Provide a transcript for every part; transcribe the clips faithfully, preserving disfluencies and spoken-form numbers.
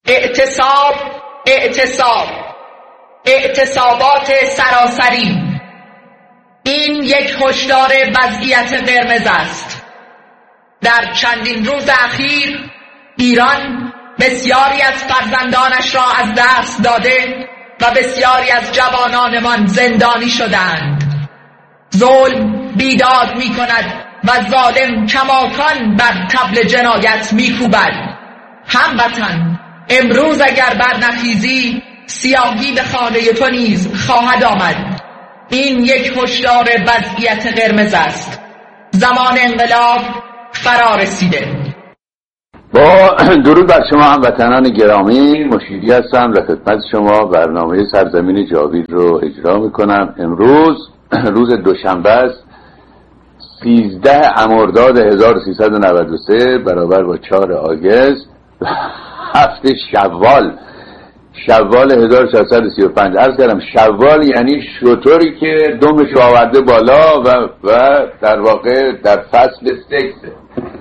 اعتصاب، اعتصاب، اعتصابات سراسری. این یک هشدار وضعیت قرمز است. در چندین روز اخیر ایران بسیاری از فرزندانش را از دست داده و بسیاری از جوانانمان زندانی شدند. ظلم بیداد می کند و ظالم کماکان بر طبل جنایت می کوبد. هموطن، امروز اگر برنخیزی سیاهی به خانه تو نیز خواهد آمد. این یک هشدار وضعیت قرمز است. زمان انقلاب فرا رسیده. با درود بر شما هموطنان گرامی، مشیری هستم و خدمت شما برنامه سرزمین جاوید رو اجرا میکنم. امروز روز دوشنبه است، سیزده مرداد هزار و سیصد و نود و سه برابر با چهار آگوست هفته شوال شوال هزار و چهارصد و سی و پنج. عرض کردم شوال یعنی شتری که دمش آورده بالا و, و در واقع در فصل سکسه.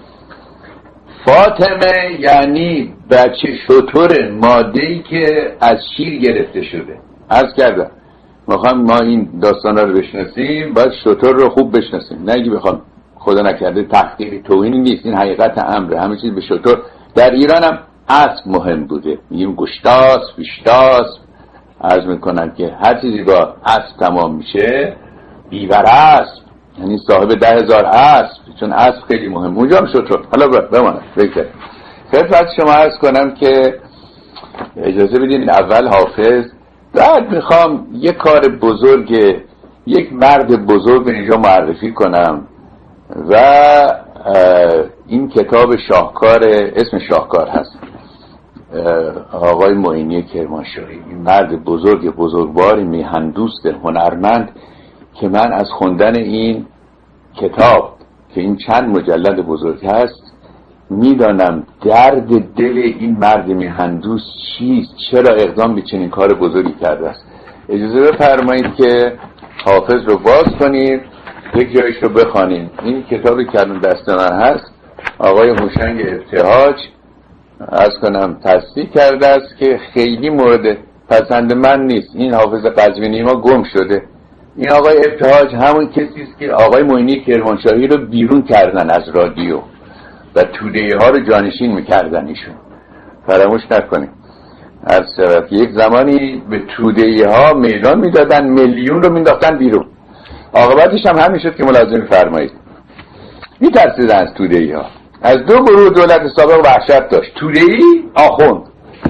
فاطمه یعنی بچه شتر ماده‌ای که از شیر گرفته شده. عرض کردم میخوام ما این داستانا رو بشناسیم، باید شتر رو خوب بشناسیم، نه اینکه بخوام خدا نکرده تحقیری توهینی نیست، این حقیقت امره. همه چیز به شتر. در ایران هم اسب مهم بوده، میگیم گشتاس، بیشتاس. عرض میکنن که هر چیزی با اسب تمام میشه بیور اسب، یعنی صاحب ده هزار اسب، چون اسب خیلی مهم. اونجا هم شتر. حالا بماند بگذاریم. خدمت شما عرض کنم که اجازه بدین اول حافظ، بعد میخوام یک کار بزرگ یک مرد بزرگ اینجا معرفی کنم و این کتاب شاهکار، اسم شاهکار هست، آقای معینی کرمانشاهی، این مرد بزرگ بزرگوار میهندوست هنرمند که من از خوندن این کتاب که این چند مجلد بزرگ هست میدانم درد دل این مرد میهندوست چیست، چرا اقدام به چنین کار بزرگی کرده است. اجازه بفرمایید که حافظ رو باز کنید، یک جایش رو بخوانیم. این کتابی که الان دست من هست آقای هوشنگ ابتهاج از کنم تصدیق کرده است که خیلی مورد پسند من نیست. این حافظ قزوینی ما گم شده. این آقای ابتهاج همون کسی است که آقای معینی کرمانشاهی رو بیرون کردن از رادیو و توده ها رو جانشین میکردن. ایشون فراموش نکنیم هر سبب یک زمانی به توده ها میدان میدادن، میلیون رو مینداختن بیرون. عاقبتش هم همین شد که ملاحظه فرمایید میترسیدن از توده ها. از دو گروه دولت سابق وحشت داشت، توده ای، آخوند.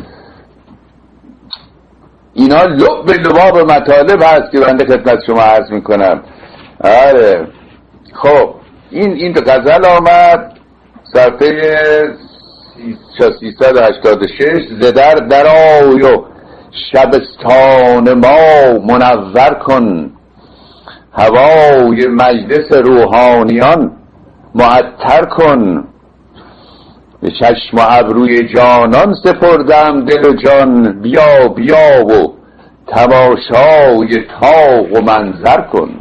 اینا لب لباب مطالب هست که بنده خدمت شما عرض میکنم. آره خب این این غزل آمد صفحه سیصد و هشتاد و شش. زدر در آی و شبستان ما منور کن، هوای مجلس روحانیان معطر کن. به چشم و ابروی جانان سپردم دل و جان، بیا بیا و تماشای طاق و منظر کن.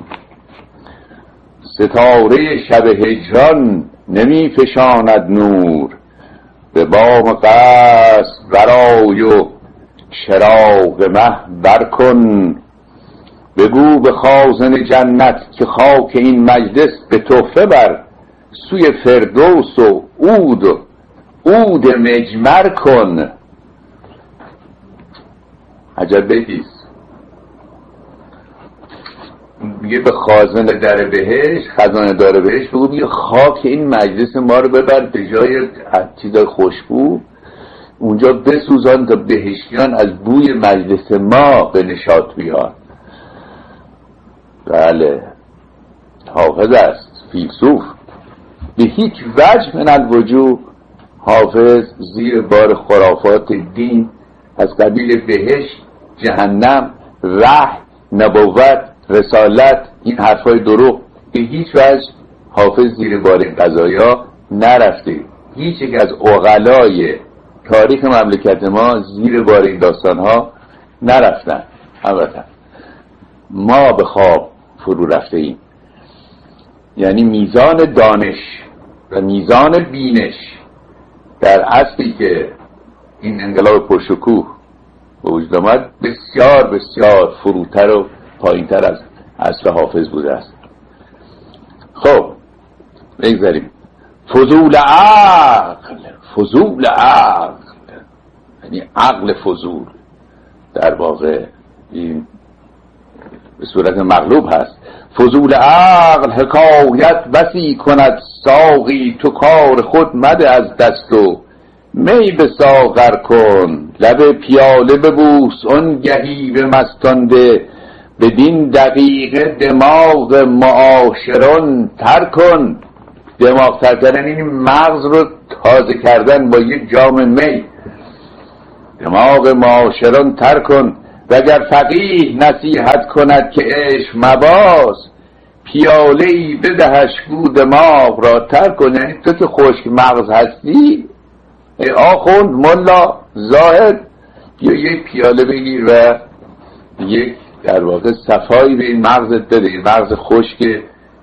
ستاره شب هجران نمی فشاند نور، به بام قصر برآی و چراغ مه بر کن. بگو به خازن جنت که خاک این مجلس به تحفه بر، سوی فردوس و عود و عود مجمر کن. عجب بیتیست. میگه به خازن در بهشت، خزانه دار بهشت بگو میگه خاک این مجلس ما رو ببر، به جای چیزای خوشبو اونجا بسوزان تا بهشتیان از بوی مجلس ما به نشاط بیان. بله حافظ است، فیلسوف. به هیچ وجه من الوجوه حافظ زیر بار خرافات دین از قبیل بهشت، جهنم، وحی، نبوت، رسالت، این حرفای دروغ، به هیچ وجه حافظ زیر بار این قضایا نرفته. هیچ یک از عقلای تاریخ مملکت ما زیر بار این داستانها نرفتن. البته ما به خواب فرو رفته ایم. یعنی میزان دانش و میزان بینش در اصلی که این انقلاب پرشکوه به وجود آمد بسیار بسیار فروتر و پایینتر از عصر حافظ بوده است. خب بگذاریم. فضول عقل، فضول عقل یعنی عقل فضول، در واقع این به صورت مغلوب هست. فضول عقل حکایت بسی کند ساقی، تو کار خود مده از دست و می به ساغر کن. لب پیاله ببوس اون گهی به مستانده، بدین دقیقه دماغ معاشران تر کن. دماغ تر کردن این مغز رو تازه کردن با یک جام می. دماغ معاشران تر کن، وگر فقیه نصیحت کند که عشق مباز، پیاله‌ای بدهش گو دماغ را تر کن. یعنی تو که خشک مغز هستی ای آخوند ملا زاهد، یا یک پیاله بگیر و یک در واقع صفایی به این مغزت بده. این مغز خشک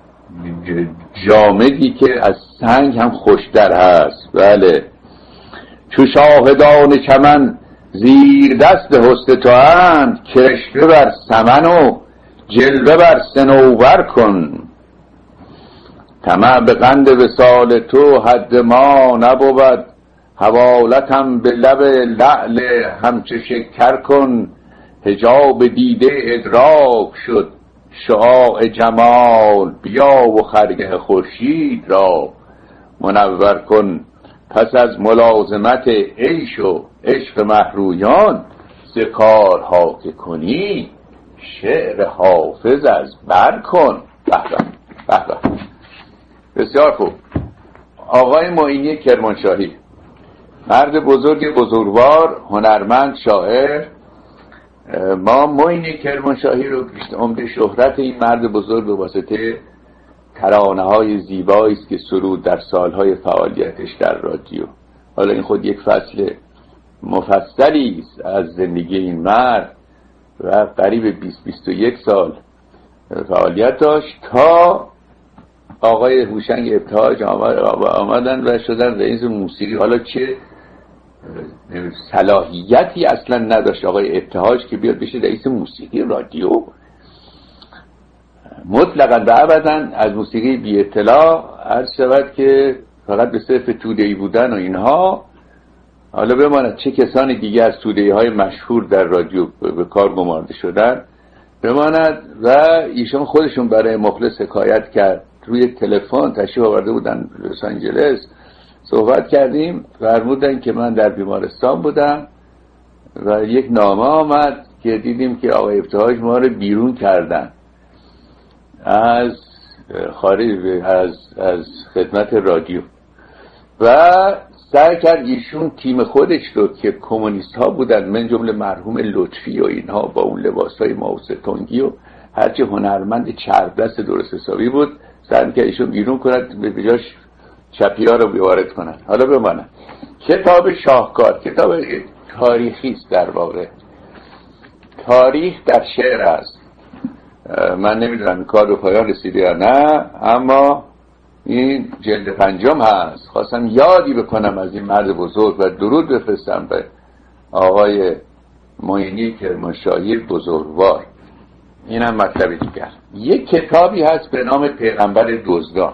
جامدی که از سنگ هم خوشتر هست. بله. چو شاهدان چمن زیر دست حسن تو اند، کرشته بر سمن و جلوه بر صنوبر کن. طمع به قند وصال تو حد ما نبود، حوالتم به لب لعل همچو شکر کن. حجاب دیده ادراک شد شعاع جمال، بیا و خرگه خورشید را منور کن. پس از ملازمت عیش و عشق محرویان، ز کارها که کنی شعر حافظ از بر کن. به به به، بسیار خوب. آقای معینی کرمانشاهی، مرد بزرگ بزرگوار، هنرمند، شاعر. ما معینی کرمانشاهی رو عمده شهرت این مرد بزرگ به واسطه ترانه‌های زیبایی است که سرود در سالهای فعالیتش در رادیو. حالا این خود یک فصل مفصلی است از زندگی این مرد و قریب بیست بیست و یک سال فعالیت داشت تا آقای هوشنگ ابتهاج آمدن و شدن رئیس موسیقی. حالا چه صلاحیتی اصلا نداشت آقای ابتهاج که بیاد بشه رئیس موسیقی رادیو. مطلقا و ابدا از موسیقی بی اطلاع، عرض شود که فقط به صرف توده‌ای بودن و اینها. حالا بماند چه کسانی دیگه از توده‌ای های مشهور در رادیو به کار گمارده شدن بماند. و ایشون خودشون برای مخلص حکایت کرد. روی تلفن تشریف آورده بودن لس آنجلس، صحبت کردیم، فرمودن که من در بیمارستان بودم و یک نامه آمد که دیدیم که آقای ابتهاج ما رو بیرون کردن از خارج از از خدمت رادیو و سعی کرد ایشون تیم خودش رو که کمونیست ها بودن، من جمله مرحوم لطفی و اینها با اون لباس های ماوس تونگی و هرچی هنرمند چرب دست درست حسابی بود، سعی کرد ایشون بیرون کند به جاش چپیا رو بیوارد کنند. حالا بماند کتاب شاهکار، کتاب تاریخی است، در واقع تاریخ در شعر است. من نمیدونم کار به پایان رسیده یا نه، اما این جلد پنجم هست. خواستم یادی بکنم از این مرد بزرگ و درود بفرستم به آقای معینی کرمانشاهی بزرگوار. این هم مطلب دیگر. یک کتابی هست به نام پیغمبر دزدان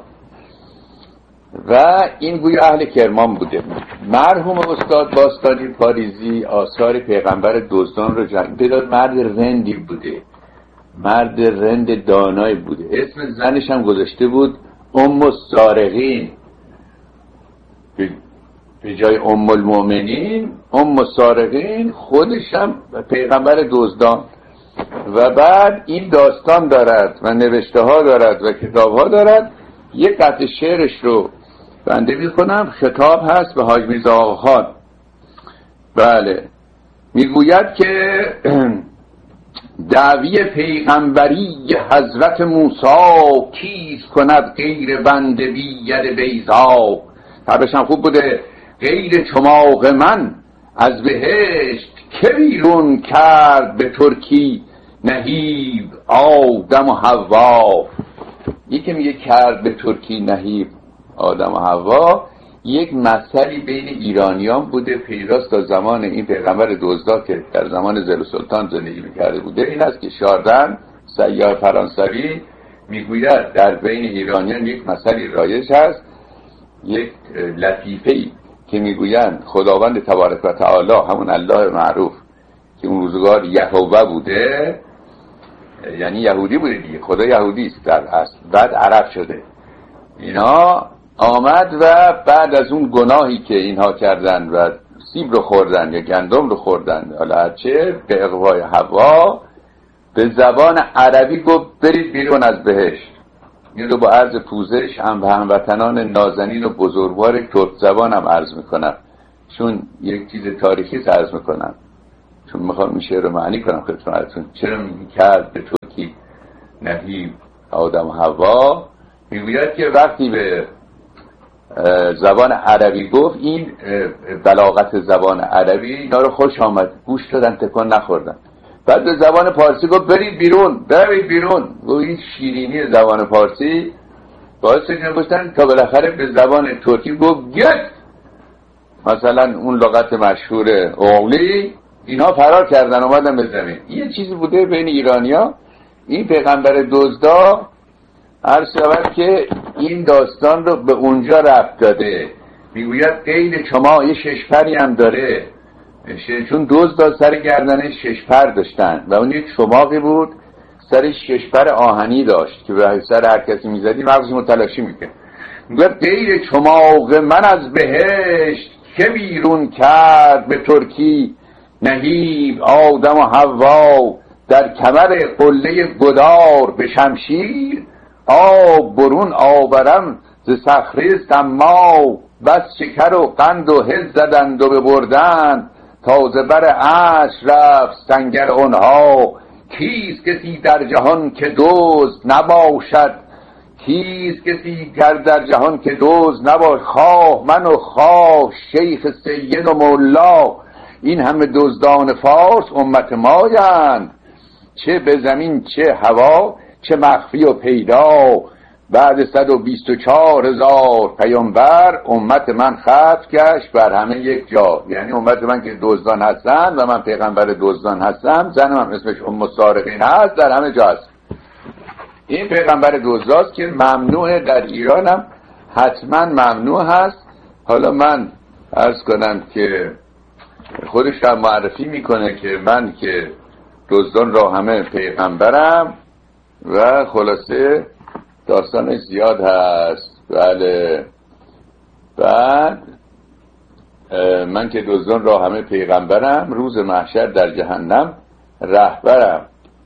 و این گویا اهل کرمان بوده. مرحوم استاد باستانی پاریزی آثار پیغمبر دزدان رو جمع داد. مرد رندی بوده، مرد رند دانایی بوده. اسم زنش هم گذاشته بود ام السارقین به جای ام المؤمنین، ام السارقین. خودش هم پیغمبر دزدان. و بعد این داستان دارد و نوشته ها دارد و کتاب ها دارد. یک قطعه شعرش رو بنده میخونم. خطاب هست به حاج میرزا آقاخان. بله، میگوید که دعوی پیغمبری حضرت موسی کیست کند غیر بنده بید بیضا. طبعش هم خوب بوده. غیر چماق من از بهشت که بیرون کرد به ترکی نهیب آدم و حوا. یکی میگه کرد به ترکی نهیب آدم و حوا، یک مثلی بین ایرانیان بوده پیراست تا زمان این پیغمبر دزدا که در زمان زل سلطان زندگی میکرده بوده. این است که شاردن سیاه فرانسوی میگوید در بین ایرانیان یک مثلی رایج هست، یک لطیفه‌ای که میگویند خداوند تبارک و تعالی، همون الله معروف که اون روزگار یهوه بوده، یعنی یهودی بوده دیگه، خدا یهودی است در اصل، بعد عرب شده، اینا آمد و بعد از اون گناهی که اینها کردن و سیب رو خوردن یا گندم رو خوردن حالا هرچه، به اغوای حوا به زبان عربی گفت برید بیرون از بهشت. این رو با عرض پوزش هم به هموطنان نازنین و بزرگوار ترک زبان هم عرض میکنم، چون یک چیز تاریخی عرض میکنم، چون میخوام این شعر رو معنی کنم خدمتتون. چرا میگی کرد به ترکی نهی آدم و حوا؟ میگوید که وقتی به زبان عربی گفت، این بلاغت زبان عربی اینا رو خوش آمد، گوش دادن تکان نخوردن. بعد به زبان پارسی گفت برید بیرون، برید بیرون. و این شیرینی زبان پارسی باعث شد گفتن تا بالاخره به زبان ترکی گفت گت، مثلا اون لغت مشهور اوغلی، اینا فرار کردن اومدن به زمین. یه چیزی بوده بین ایرانیا. این پیغمبر دزدا عرض شود که این داستان رو به اونجا ربط داده، میگوید قید شما یه ششپری هم داره، چون دزد سر گردنش ششپر داشتن و اون یک چماقی بود سر ششپر آهنی داشت که به سر هر کسی میزدی مغزش متلاشی میکرد. میگوید قید چماق من از بهشت که بیرون کرد به ترکی نهیب آدم و حوا، در کمر قله گدار به شمشیر آب برون آورم ز صخره سما، بس شکر و قند و هل زدند و ببردند تازه بر عرش رفت سنگر آنها. کیست کسی در جهان که دزد نباشد، کیست کسی در جهان که دزد نباشد، خواه من و خواه شیخ سید و مولا، این همه دزدان فارس امت مایند، چه به زمین چه هوا چه مخفی و پیدا، بعد صد و بیست و چهار هزار پیامبر امت من ختم گشت بر همه یک جا. یعنی امت من که دزدان هستن و من پیغمبر دزدان هستم، زنم هم اسمش ام سارقین هست، در همه جا هست. این پیغمبر دزداست که ممنوعه، در ایران هم حتما ممنوع هست. حالا من عرض کنم که خودش هم معرفی میکنه که من که دزدان را همه پیغمبرم و خلاصه داستان زیاد هست. بله. بعد من که دزدان را همه پیغمبرم، روز محشر در جهنم رهبرم.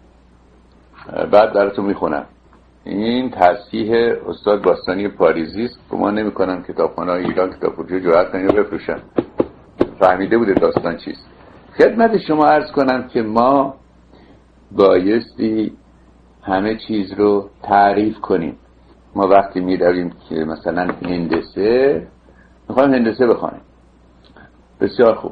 بعد براتون میخونم. این تصحیح استاد باستانی پاریزی است. ما نمیکنم کتابخانه‌های ایران کتابفروشی جرأت کنن یا بفروشن. فهمیده بوده داستان چیست. خدمت شما عرض کنم که ما بایستی همه چیز رو تعریف کنیم. ما وقتی می‌رویم که مثلا هندسه میخوایم هندسه بخونیم، بسیار خوب،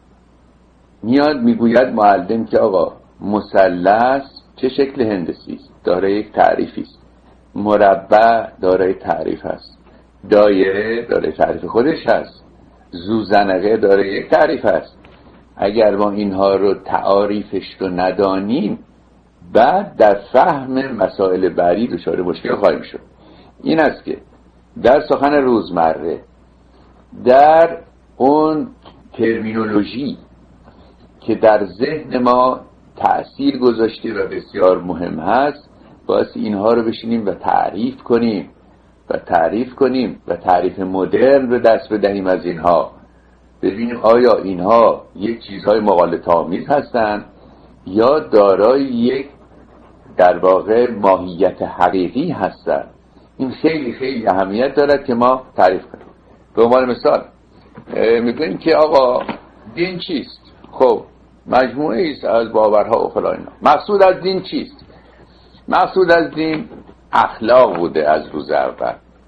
میاد میگوید معلم که آقا مثلث چه شکل هندسی است، دارای یک تعریفی است، مربع دارای تعریف است، دایره دارای تعریف خودش هست، زوزنقه دارای یک تعریف است. اگر ما اینها رو تعاریفش رو ندانیم، بعد در فهم مسائل بعدی دچار مشکل خواهیم شد. این است که در سخن روزمره، در اون ترمینولوژی که در ذهن ما تأثیر گذاشته و بسیار مهم هست، باید اینها رو بشینیم و تعریف کنیم و تعریف کنیم و تعریف مدرن رو دست بدهیم از اینها، ببینیم آیا اینها یک چیزهای مغالطه آمیز هستند یا دارای یک در واقع ماهیت حقیقی هستند. این خیلی خیلی اهمیت دارد که ما تعریف کنیم. به عنوان مثال میگوییم که آقا دین چیست؟ خب مجموعه است از باورها و فلان اینا. مقصود از دین چیست؟ مقصود از دین اخلاق بوده از روز اول.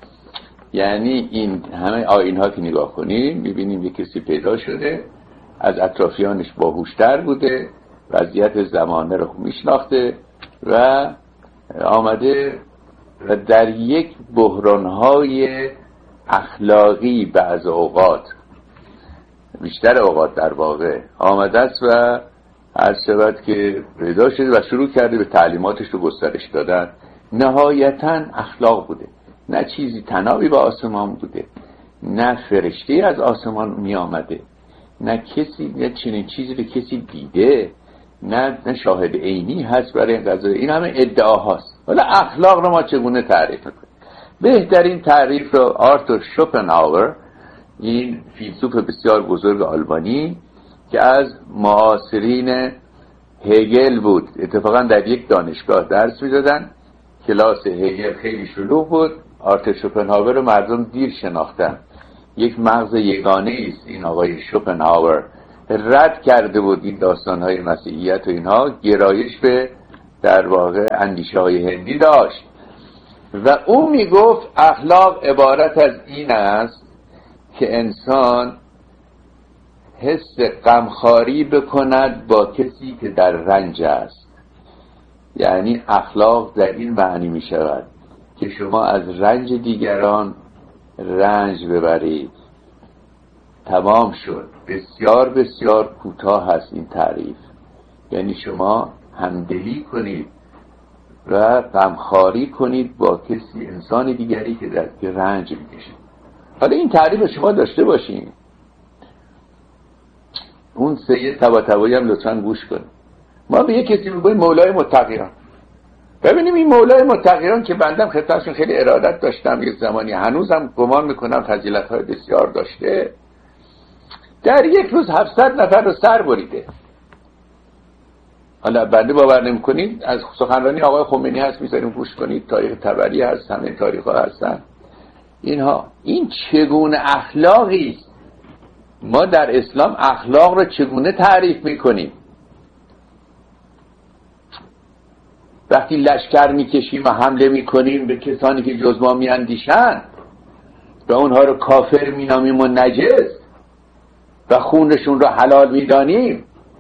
یعنی این همه آیین ها که نگاه کنیم میبینیم یک کسی پیدا شده، از اطرافیانش باهوشتر بوده، وضعیت زمانه رو میشناخته و آمده و در یک بحرانهای اخلاقی بعض اوقات، بیشتر اوقات در واقع آمده است و عرض شود که پیدا شده و شروع کرده به تعلیماتش رو گسترش دادن، نهایتاً اخلاق بوده، نه چیزی تنابی به آسمان بوده، نه فرشته از آسمان می آمده، نه کسی نه چنین چیزی به کسی دیده، نه نه شاهد عینی هست برای این قضیه. این همه ادعاهاست. حالا اخلاق رو ما چگونه تعریف میکنیم؟ بهترین تعریف رو آرتور شوپنهاور، این فیلسوف بسیار بزرگ آلمانی که از معاصرین هگل بود، اتفاقا در یک دانشگاه درس میدادن، کلاس هگل خیلی شلوغ بود، آرتور شوپنهاور رو مردم دیر شناختن. یک مغز یگانه است این آقای شوپنهاور، رد کرده بود این داستانهای مسیحیت و اینها، گرایش به در واقع اندیشه های هندی داشت و او میگفت اخلاق عبارت از این است که انسان حس غمخواری بکند با کسی که در رنج است. یعنی اخلاق در این معنی می شود که شما از رنج دیگران رنج ببرید. تمام شد. بسیار بسیار کوتاه هست این تعریف. یعنی شما همدلی کنید و غمخواری کنید با کسی، انسان دیگری که در که رنج میکشه. حالا این تعریف شما داشته باشین. اون سید طباطبایی هم لطفاً گوش کنید. ما به یک کسی میگویم مولای متقیان. ببینیم این مولای متقیان که بندم خدمتشون خیلی ارادت داشتم یک زمانی، هنوزم گمان میکنم فضیلت‌های بسیار داشته، در یک روز هفتصد نفر رو سر بریده. حالا بنده باور نمی‌کنید، از سخنرانی آقای خمینی هست میذاریم گوش کنید، تاریخ طبری هست، همه تاریخ‌ها هستن اینها. این چگونه اخلاقی است؟ ما در اسلام اخلاق رو چگونه تعریف میکنیم؟ وقتی لشکر میکشیم و حمله میکنیم به کسانی که جز ما میاندیشن و اونها رو کافر مینامیم و نجس و خونشون رو حلال میدانیم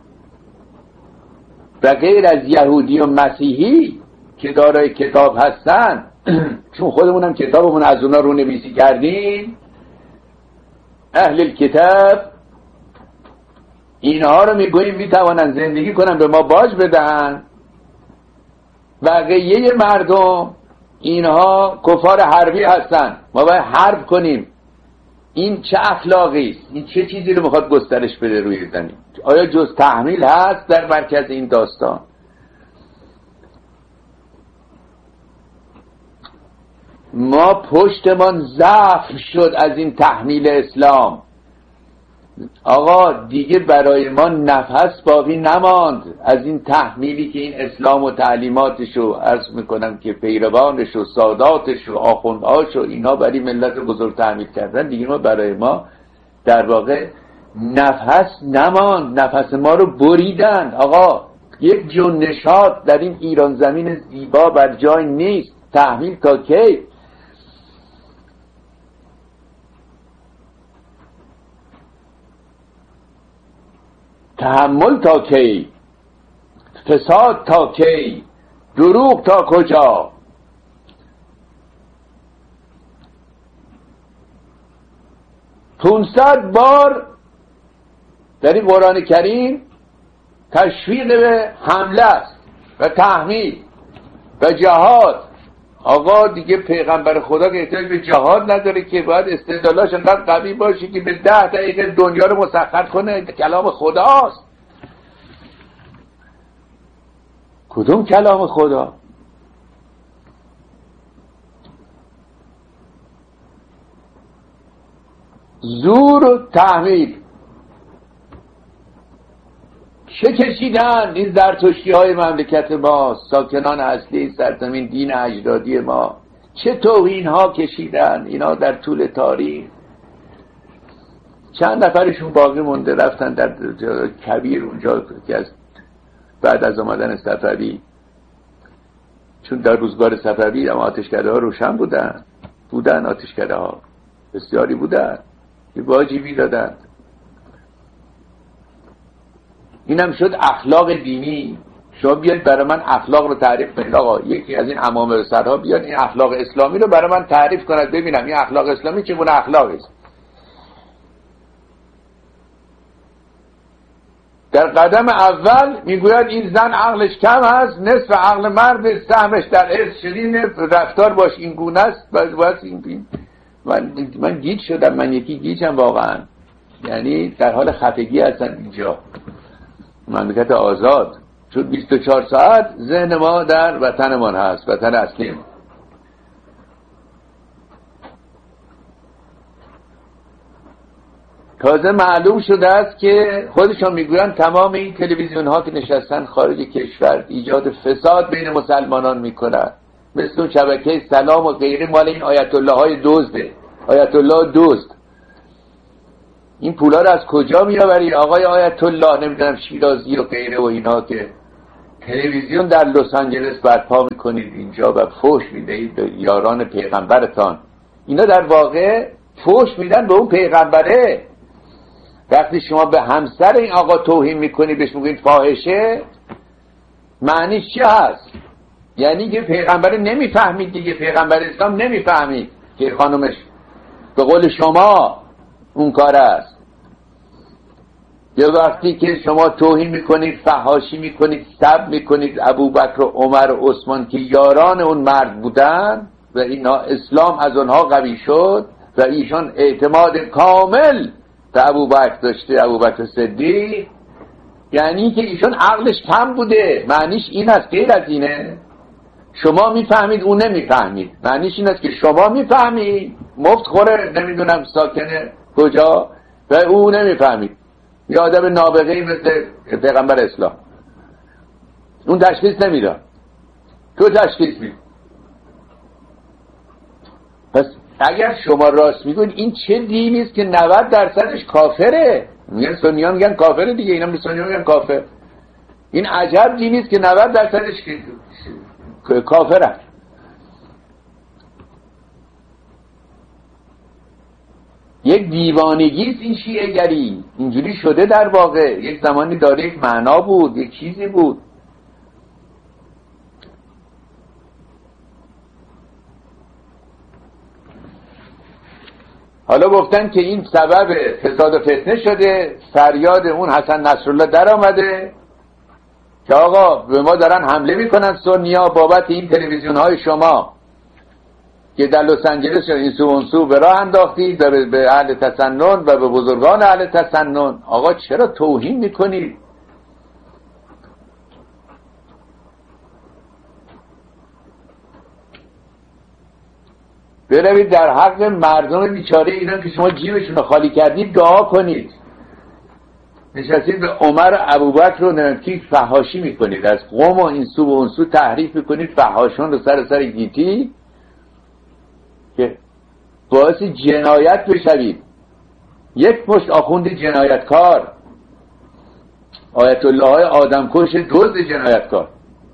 و غیر از یهودی و مسیحی که دارای کتاب هستن چون خودمونم کتابمون از اونا رو نویسی کردیم، اهل الکتاب، اینها رو میگوییم میتوانن زندگی کنن به ما باج بدن، بقیه مردم اینها کفار حربی هستن، ما باید حرب کنیم. این چه اخلاقی است؟ این چه چیزی رو میخواد گسترش بده روی زمین؟ آیا جز تحمیل هست در مرکز این داستان؟ ما پشتمان زخم شد از این تحمیل اسلام. آقا دیگه برای ما نفس باقی نماند از این تحمیلی که این اسلام و تعلیماتشو عرض میکنم که پیروانشو، ساداتشو، آخوندهاشو اینا برای ملت بزرگ تحمیل کردن. دیگه ما برای ما در واقع نفس نماند، نفس ما رو بریدن. آقا یک جون نشاط در این ایران زمین زیبا بر جای نیست. تحمیل تا کی؟ تحمل تا کی؟ فساد تا کی؟ دروغ تا کجا؟ پونصد بار در این قرآن کریم تشویق به حمله است و تحمیل و جهاد. آقا دیگه پیغمبر خدا که احتیاج به جهاد نداره که باید استدلالاش انقدر قوی باشه که به ده دقیقه دنیا رو مسخر کنه. کلام خداست. کدوم کلام خدا؟ زور و تحمیل چه کشیدن این زرتشتی های مملکت ما، ساکنان اصلی سرزمین دین اجدادی ما، چه توهین ها کشیدن اینا در طول تاریخ. چند نفرشون باقی مونده رفتن در کبیر اونجا که از بعد از آمدن صفوی، چون در روزگار صفوی اما آتشکده ها روشن بودن بودن آتشکده ها بسیاری بودن که واجبی دادن. اینم شد اخلاق دینی شما بیاید برای من اخلاق رو تعریف کنید. آقا یکی از این امامه سرها بیاد این اخلاق اسلامی رو برای من تعریف کند ببینم این اخلاق اسلامی چگونه اخلاقی است. در قدم اول میگوید این زن عقلش کم هست، نصف عقل مرد، سهمش در ارث شدید، رفتار باش این گونه است. باید این من من گیج شدم، من یکی گیجم واقعا. یعنی در حال خفگی هستن اینجا مملکت آزاد، چون بیست و چهار ساعت ذهن ما در وطنمان هست، وطن اصلی ما. تازه معلوم شده است که خودشان میگویند تمام این تلویزیون ها که نشستن خارج کشور ایجاد فساد بین مسلمانان میکنند، مثل اون شبکه سلام و غیره، مال این آیت الله های دزده، آیت الله دزد. این پولا رو از کجا میآوری آقای آیت الله نمیدونم شیرازی و غیره و اینا که تلویزیون در لس آنجلس برپا میکنید اینجا و فحش میدهید به یاران پیغمبرتان؟ اینا در واقع فحش میدن به اون پیغمبره. وقتی شما به همسر این آقا توهین میکنید بهش میگید فاحشه، معنیش چی هست؟ یعنی که پیغمبر نمیفهمید دیگه، پیغمبر اسلام نمیفهمید که خانمش به قول شما اون کار است. یا وقتی که شما توهین میکنید، فحاشی میکنید، سب میکنید ابوبکر و عمر و عثمان که یاران اون مرد بودن و اینا اسلام از اونها قوی شد و ایشان اعتماد کامل به ابوبکر داشته، ابوبکر صدیق، یعنی که ایشان عقلش کم بوده. معنیش این است، غیر از اینه. شما میفهمید اون نمیفهمید، معنیش این است که شما میفهمید مفت خوره نمیدونم ساکنه کجا و او نمیفهمید، یه آدم نابغه‌ای مثل پیغمبر اسلام. اون تشخیص نمیداد، تو تشخیص میدی. پس اگر شما راست میگوید این چه دینی است که نود درصدش کافره؟ میگن سنیان میگن کافره دیگه، اینا به سنیان میگن کافر. این عجب دینی است که نود درصدش کافره. یک دیوانگی است این شیعه گری، اینجوری شده در واقع. یک زمانی داره یک معنا بود، یک چیزی بود. حالا گفتن که این سبب فساد و فتنه شده، فریاد اون حسن نصرالله در آمده که آقا به ما دارن حمله میکنن سنیا بابت این تلویزیون های شما که در لس آنجلس این سو اون سو به راه انداختید و به اهل تسنن و به بزرگان اهل تسنن. آقا چرا توهین میکنید؟ بروید در حق مردم بیچاره ایران که شما جیبشون رو خالی کردید دعا کنید. نشستید به عمر و ابوبکر رو نمکی فحاشی میکنید، از قوم و این سو و اون سو تحریف میکنید، فحاشون رو سر سر گیتی که باعث جنایت بشوید. یک مشت آخوند جنایتکار، آیت الله های آدمکش دزد جنایتکار.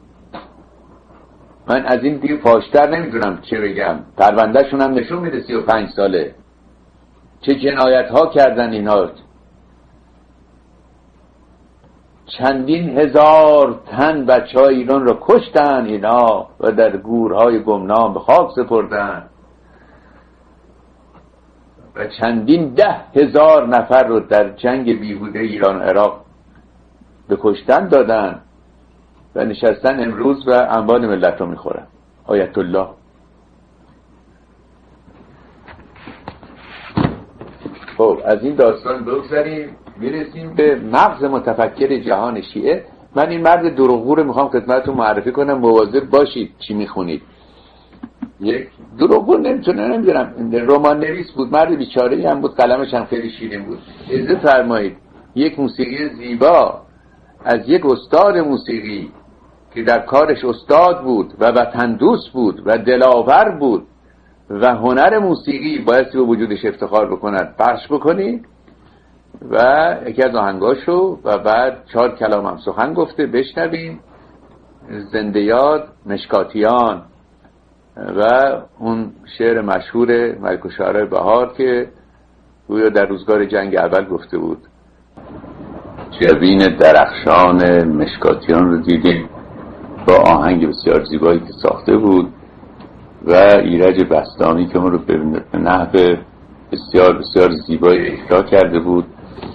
من از این دیگه پاشتر نمیدونم چه بگم. پرونده شون هم نشون میده سی و پنج ساله چه جنایت ها کردن اینا. چندین هزار تن بچه های ایران رو کشتن اینا و در گورهای گمنام به خاک سپردن و چندین ده هزار نفر رو در جنگ بیهوده ایران و عراق به کشتن دادن و نشستن امروز و اموال ملت رو میخورن. آیت الله. خب از این داستان بگذاریم میرسیم به مغز متفکر جهان شیعه. من این مرد دروغگو رو میخوام خدمتتون معرفی کنم، مواظب باشید چی میخونید. یک دروغگو نمیتونه نمیدونم رمان نویس بود، مرد بیچاره‌ای هم بود، قلمش هم خیلی شیرین بود. اجازه فرمایید یک موسیقی زیبا از یک استاد موسیقی که در کارش استاد بود و وطن دوست بود و دلاور بود و هنر موسیقی بایستی به وجودش افتخار بکند پخش بکنید و یکی از آهنگاشو و بعد چهار کلام هم سخن گفته بشنویم. زنده یاد مشکاتیان و اون شعر مشهور ملک الشعراء بهار که گویا در روزگار جنگ اول گفته بود. جبین درخشان مشکاتیان رو دیدیم با آهنگ بسیار زیبایی که ساخته بود و ایرج بسطامی که اون رو به نحو بسیار بسیار زیبایی اجرا کرده بود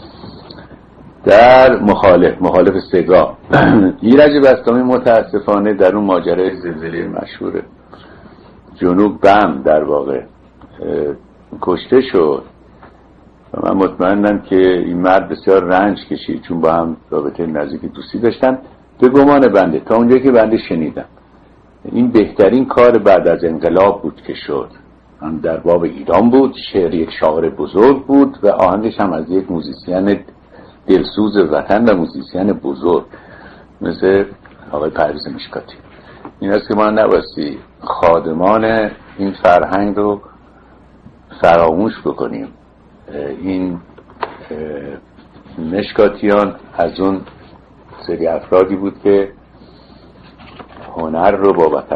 در مخالف مخالف سگاه. ایرج بسطامی متاسفانه در اون ماجرای زلزله مشهور جنوب بم در واقع کشته شد و من مطمئنم که این مرد بسیار رنج کشید، چون با هم رابطه نزدیک دوستی داشتن. به گمان بنده تا اونجایی که بنده شنیدم این بهترین کار بعد از انقلاب بود که شد. هم در باب ایران بود، شعر یک شاعر بزرگ بود و آهنگش هم از یک موزیسین دلسوز وطن و موزیسین بزرگ مثل آقای پرویز مشکاتی. این است که ما نبایستی خادمان این فرهنگ رو فراموش بکنیم. این مشکاتیان از اون سری افرادی بود که هنر رو با وطن